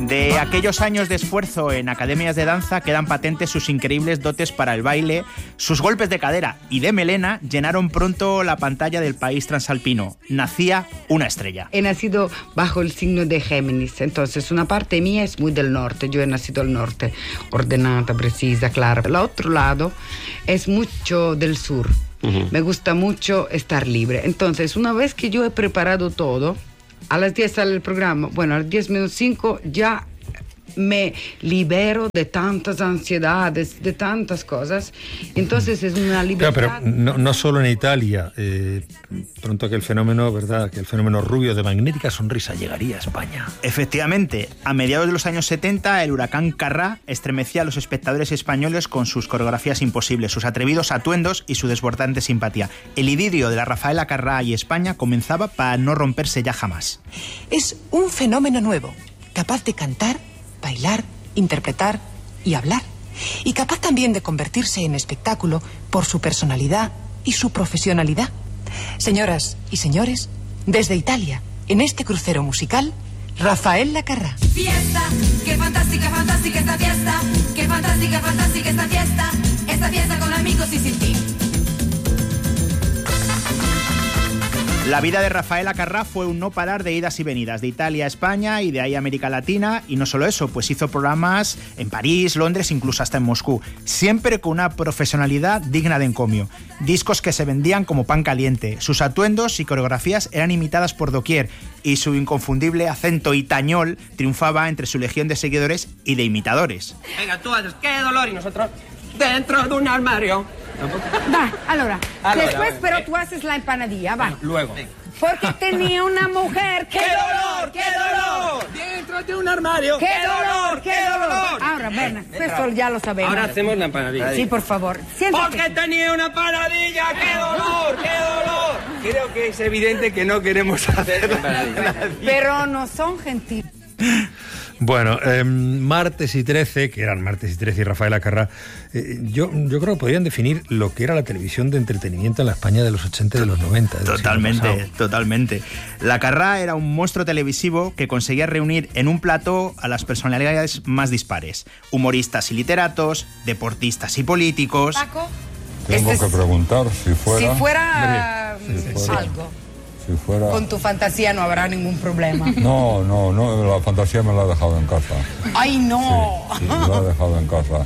De aquellos años de esfuerzo en academias de danza quedan patentes sus increíbles dotes para el baile, sus golpes de cadera y de melena llenaron pronto la pantalla del país transalpino. Nacía una estrella. He nacido bajo el signo de Géminis, entonces una parte mía es muy del norte, yo he nacido al norte, ordenada, precisa, clara. El otro lado es mucho del sur. Me gusta mucho estar libre. Entonces, una vez que yo he preparado todo, a las 10 sale el programa. Bueno, a las 10 menos 5 ya me libero de tantas ansiedades, de tantas cosas. Entonces es una libertad. Claro, pero no solo en Italia. Pronto que el fenómeno, ¿verdad? Que el fenómeno rubio de Magnética Sonrisa llegaría a España. Efectivamente, a mediados de los años 70, el huracán Carrá estremecía a los espectadores españoles con sus coreografías imposibles, sus atrevidos atuendos y su desbordante simpatía. El idilio de la Rafaela Carrá y España comenzaba para no romperse ya jamás. Es un fenómeno nuevo, capaz de cantar, bailar, interpretar y hablar. Y capaz también de convertirse en espectáculo por su personalidad y su profesionalidad. Señoras y señores, desde Italia, en este crucero musical, Rafaela Carrá. Fiesta, qué fantástica, fantástica esta fiesta. Qué fantástica, fantástica esta fiesta. Esta fiesta con amigos y sin ti. La vida de Rafaela Carrá fue un no parar de idas y venidas, de Italia a España y de ahí a América Latina, y no solo eso, pues hizo programas en París, Londres, incluso hasta en Moscú, siempre con una profesionalidad digna de encomio. Discos que se vendían como pan caliente, sus atuendos y coreografías eran imitadas por doquier, y su inconfundible acento itañol triunfaba entre su legión de seguidores y de imitadores. Venga, tú haces qué dolor y nosotros dentro de un armario. Va, allora, después, pero tú haces la empanadilla, va. Luego. Porque tenía una mujer. ¡Qué dolor! ¡Qué dolor! Dentro de un armario. ¡Qué dolor! ¡Qué dolor! Ahora, ven, esto ya lo sabemos. Ahora hacemos la empanadilla. Sí, por favor. Siéntate. Porque tenía una empanadilla. ¡Qué dolor! ¡Qué dolor! Creo que es evidente que no queremos hacer la empanadilla. Pero no son gentiles. Bueno, Martes y 13, que eran Martes y 13 y Rafaela Carrá, yo creo que podrían definir lo que era la televisión de entretenimiento en la España de los 80 y de los 90. Totalmente. La Carrá era un monstruo televisivo que conseguía reunir en un plató a las personalidades más dispares. Humoristas y literatos, deportistas y políticos. Paco, tengo que preguntar si fuera algo. Si fuera... Con tu fantasía no habrá ningún problema. No, la fantasía me la he dejado en casa. ¡Ay, no! Sí, me la he dejado en casa.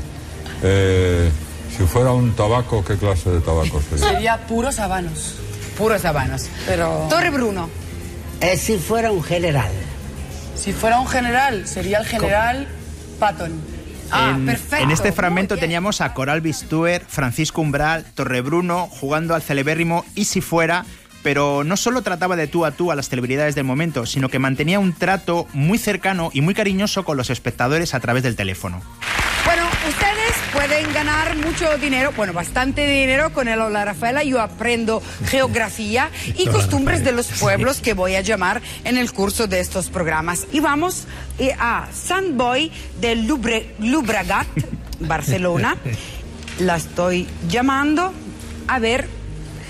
Si fuera un tabaco, ¿qué clase de tabaco sería? Sería puros habanos. Puros habanos. Pero... Torre Bruno. Si fuera un general. Si fuera un general, sería el general Patton. Perfecto. En este fragmento teníamos a Coral Bistuer, Francisco Umbral, Torre Bruno jugando al celebérrimo Y si fuera... Pero no solo trataba de tú a tú a las celebridades del momento, sino que mantenía un trato muy cercano y muy cariñoso con los espectadores a través del teléfono. Bueno, ustedes pueden ganar mucho dinero, bueno, bastante dinero con el Hola Rafaela. Yo aprendo geografía y costumbres de los pueblos que voy a llamar en el curso de estos programas. Y vamos a Sant Boi de Llobregat, Barcelona. La estoy llamando a ver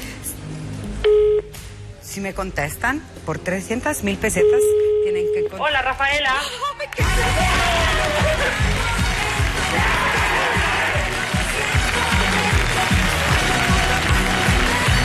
si me contestan. Por 300.000 pesetas tienen que... Hola, Rafaela.